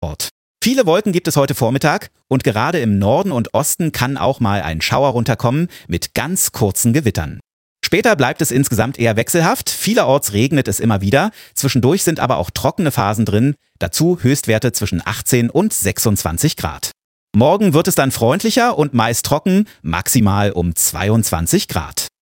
Ort. Viele Wolken gibt es heute Vormittag und gerade im Norden und Osten kann auch mal ein Schauer runterkommen mit ganz kurzen Gewittern. Später bleibt es insgesamt eher wechselhaft, vielerorts regnet es immer wieder, zwischendurch sind aber auch trockene Phasen drin, dazu Höchstwerte zwischen 18 und 26 Grad. Morgen wird es dann freundlicher und meist trocken, maximal um 22 Grad.